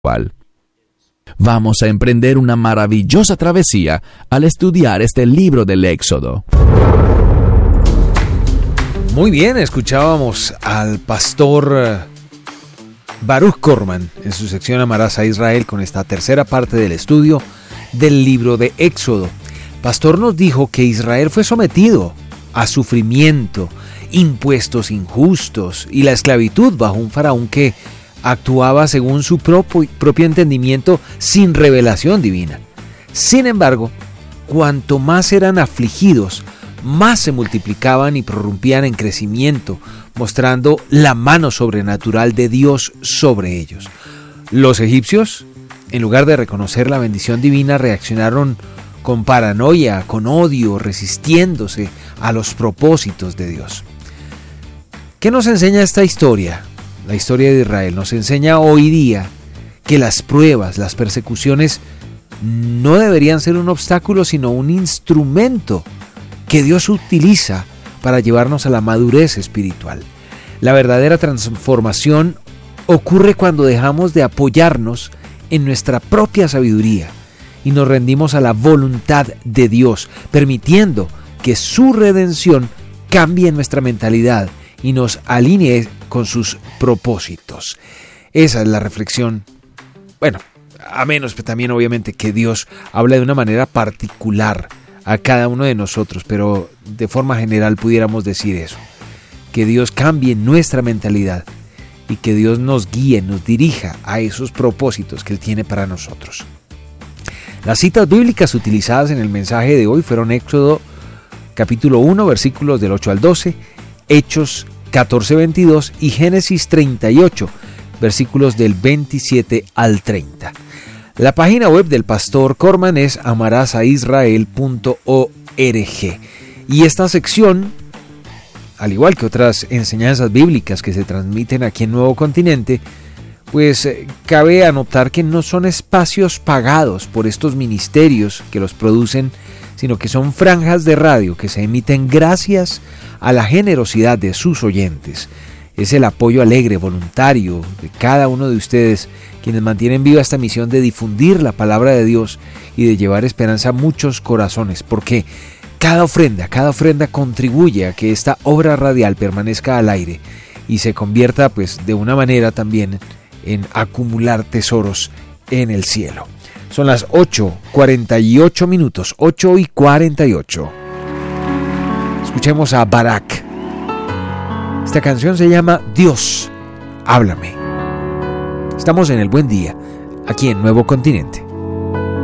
espiritual. Vamos a emprender una maravillosa travesía al estudiar este libro del Éxodo. Muy bien, escuchábamos al pastor Baruch Korman en su sección Amarás a Israel con esta tercera parte del estudio del libro de Éxodo. Pastor nos dijo que Israel fue sometido a sufrimiento, impuestos injustos y la esclavitud bajo un faraón que actuaba según su propio entendimiento sin revelación divina. Sin embargo, cuanto más eran afligidos, más se multiplicaban y prorrumpían en crecimiento, mostrando la mano sobrenatural de Dios sobre ellos. Los egipcios, en lugar de reconocer la bendición divina, reaccionaron con paranoia, con odio, resistiéndose a los propósitos de Dios. ¿Qué nos enseña esta historia? La historia de Israel nos enseña hoy día que las pruebas, las persecuciones no deberían ser un obstáculo, sino un instrumento que Dios utiliza para llevarnos a la madurez espiritual. La verdadera transformación ocurre cuando dejamos de apoyarnos en nuestra propia sabiduría y nos rendimos a la voluntad de Dios, permitiendo que su redención cambie nuestra mentalidad y nos alinee con sus propósitos. Esa es la reflexión. Bueno, a menos que también obviamente que Dios habla de una manera particular a cada uno de nosotros, pero de forma general pudiéramos decir eso, que Dios cambie nuestra mentalidad y que Dios nos guíe, nos dirija a esos propósitos que Él tiene para nosotros. Las citas bíblicas utilizadas en el mensaje de hoy fueron Éxodo capítulo 1, versículos del 8 al 12, Hechos 14-22 y Génesis 38, versículos del 27 al 30. La página web del pastor Korman es amarasaisrael.org y esta sección, al igual que otras enseñanzas bíblicas que se transmiten aquí en Nuevo Continente, pues cabe anotar que no son espacios pagados por estos ministerios que los producen, sino que son franjas de radio que se emiten gracias a la generosidad de sus oyentes. Es el apoyo alegre, voluntario de cada uno de ustedes quienes mantienen viva esta misión de difundir la palabra de Dios y de llevar esperanza a muchos corazones, porque cada ofrenda contribuye a que esta obra radial permanezca al aire y se convierta pues de una manera también en acumular tesoros en el cielo. Son las 8:48 minutos, 8:48. Escuchemos a Barak. Esta canción se llama Dios, háblame. Estamos en el Buen Día, aquí en Nuevo Continente.